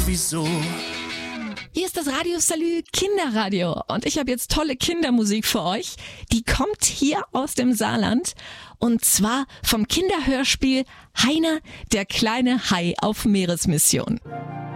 sowieso. Hier ist das Radio Salü Kinderradio und ich habe jetzt tolle Kindermusik für euch. Die kommt hier aus dem Saarland und zwar vom Kinderhörspiel Heiner, der kleine Hai auf Meeresmission.